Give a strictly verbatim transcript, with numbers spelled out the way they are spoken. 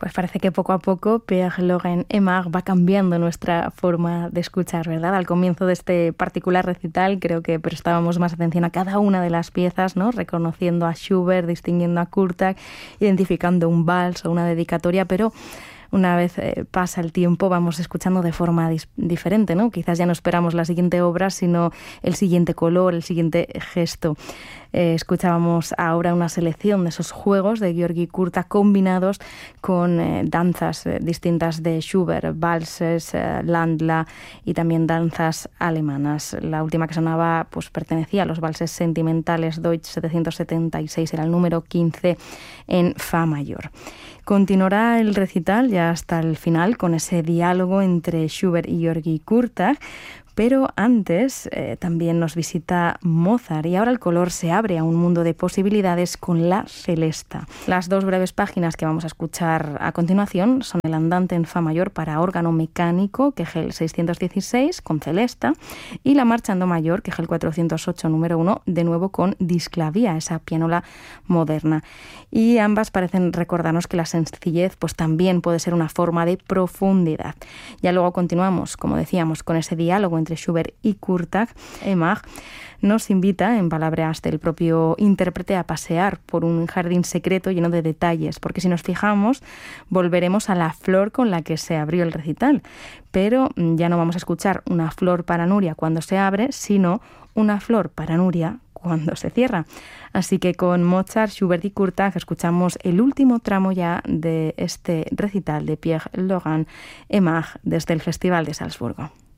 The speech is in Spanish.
Pues parece que poco a poco Pierre Laurent Aimard va cambiando nuestra forma de escuchar, ¿verdad? Al comienzo de este particular recital creo que prestábamos más atención a cada una de las piezas, ¿no? Reconociendo a Schubert, distinguiendo a Kurtág, identificando un vals o una dedicatoria, pero una vez eh, pasa el tiempo vamos escuchando de forma dis- diferente, ¿no? Quizás ya no esperamos la siguiente obra, sino el siguiente color, el siguiente gesto. Eh, escuchábamos ahora una selección de esos juegos de György Kurtág combinados con eh, danzas eh, distintas de Schubert, valses, eh, Landla y también danzas alemanas. La última que sonaba pues pertenecía a los valses sentimentales Deutsch setecientos setenta y seis, era el número quince en Fa mayor. Continuará el recital ya hasta el final con ese diálogo entre Schubert y György Kurtág, pero antes eh, también nos visita Mozart y ahora el color se abre a un mundo de posibilidades con la Celesta. Las dos breves páginas que vamos a escuchar a continuación son el Andante en Fa mayor para órgano mecánico, Kegel seiscientos dieciséis, con Celesta, y la Marcha en Do mayor, Kegel cuatrocientos ocho, número uno, de nuevo con disclavía, esa pianola moderna. Y ambas parecen recordarnos que la sencillez pues también puede ser una forma de profundidad. Ya luego continuamos, como decíamos, con ese diálogo entre Schubert y Kurtág. Aimard nos invita, en palabras del propio intérprete, a pasear por un jardín secreto lleno de detalles, porque si nos fijamos, volveremos a la flor con la que se abrió el recital. Pero ya no vamos a escuchar una flor para Nuria cuando se abre, sino una flor para Nuria cuando se cierra. Así que con Mozart, Schubert y Kurtág escuchamos el último tramo ya de este recital de Pierre Laurent Aimard desde el Festival de Salzburgo.